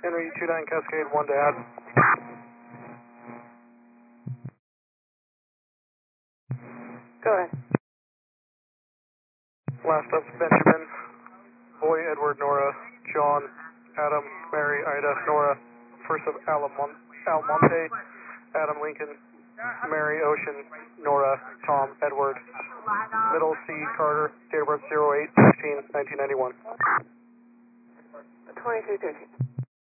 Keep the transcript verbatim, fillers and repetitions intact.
Henry two nine Cascade one to add. Go ahead. Last up, Benjamin, Boy, Edward, Nora, John, Adam, Mary, Ida, Nora, first of Alamon Almonte, Adam, Lincoln, Mary, Ocean, Nora, Tom, Edward, middle C, Carter, date of birth zero eight fifteen nineteen ninety-one. twenty-two thirteen.